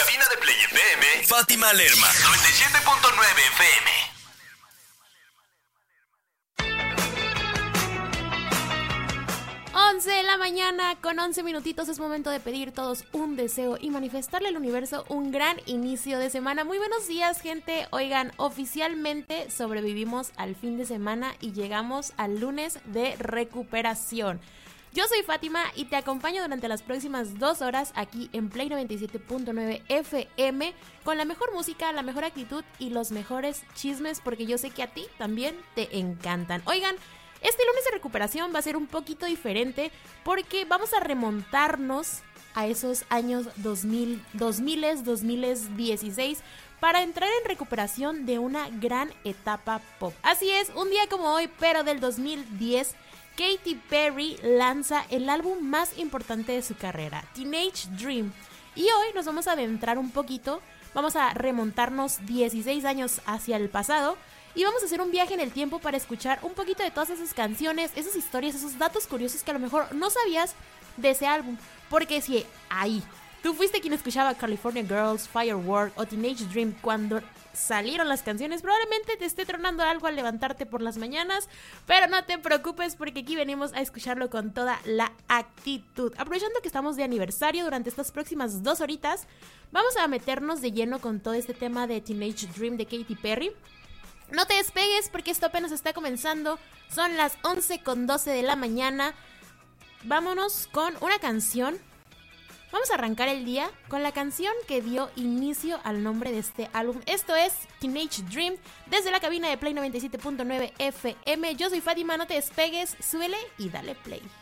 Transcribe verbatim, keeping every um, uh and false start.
cabina de Play F M, Fátima Lerma, noventa y siete punto nueve F M. once de la mañana con once minutitos, es momento de pedir todos un deseo y manifestarle al universo un gran inicio de semana. Muy buenos días, gente. Oigan, oficialmente sobrevivimos al fin de semana y llegamos al lunes de recuperación. Yo soy Fátima y te acompaño durante las próximas dos horas aquí en Play noventa y siete punto nueve F M con la mejor música, la mejor actitud y los mejores chismes, porque yo sé que a ti también te encantan. Oigan, este lunes de recuperación va a ser un poquito diferente porque vamos a remontarnos a esos años dos mil, dos mil, dos mil dieciséis para entrar en recuperación de una gran etapa pop. Así es, un día como hoy, pero del dos mil diez, Katy Perry lanza el álbum más importante de su carrera, Teenage Dream. Y hoy nos vamos a adentrar un poquito, vamos a remontarnos dieciséis años hacia el pasado y vamos a hacer un viaje en el tiempo para escuchar un poquito de todas esas canciones, esas historias, esos datos curiosos que a lo mejor no sabías de ese álbum. Porque si ahí tú fuiste quien escuchaba California Girls, Firework o Teenage Dream cuando salieron las canciones, probablemente te esté tronando algo al levantarte por las mañanas, pero no te preocupes porque aquí venimos a escucharlo con toda la actitud. Aprovechando que estamos de aniversario durante estas próximas dos horitas, vamos a meternos de lleno con todo este tema de Teenage Dream de Katy Perry. No te despegues porque esto apenas está comenzando, son las once con doce de la mañana. Vámonos con una canción. Vamos a arrancar el día con la canción que dio inicio al nombre de este álbum. Esto es Teenage Dream, desde la cabina de Play noventa y siete punto nueve F M. Yo soy Fátima, no te despegues, súbele y dale play.